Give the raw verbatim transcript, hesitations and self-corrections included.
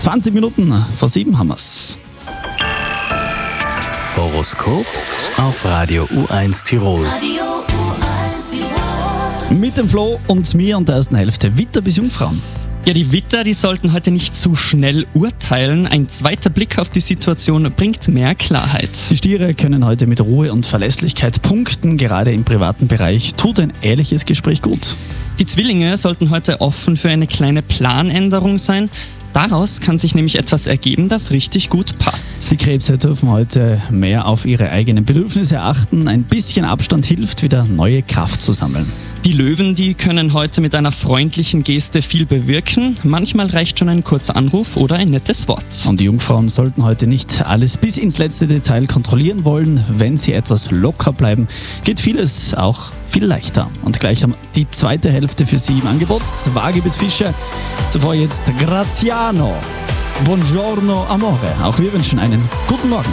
zwanzig Minuten vor sieben haben wir's. Horoskop auf Radio U eins Tirol. Mit dem Flo und mir und der ersten Hälfte Widder bis Jungfrauen. Ja, die Widder, die sollten heute nicht zu schnell urteilen. Ein zweiter Blick auf die Situation bringt mehr Klarheit. Die Stiere können heute mit Ruhe und Verlässlichkeit punkten. Gerade im privaten Bereich tut ein ehrliches Gespräch gut. Die Zwillinge sollten heute offen für eine kleine Planänderung sein. Daraus kann sich nämlich etwas ergeben, das richtig gut passt. Die Krebse dürfen heute mehr auf ihre eigenen Bedürfnisse achten. Ein bisschen Abstand hilft, wieder neue Kraft zu sammeln. Die Löwen, die können heute mit einer freundlichen Geste viel bewirken. Manchmal reicht schon ein kurzer Anruf oder ein nettes Wort. Und die Jungfrauen sollten heute nicht alles bis ins letzte Detail kontrollieren wollen. Wenn sie etwas locker bleiben, geht vieles auch viel leichter. Und gleich haben die zweite Hälfte für Sie im Angebot. Waage bis Fische. Zuvor jetzt Graziano. Buongiorno, amore. Auch wir wünschen einen guten Morgen.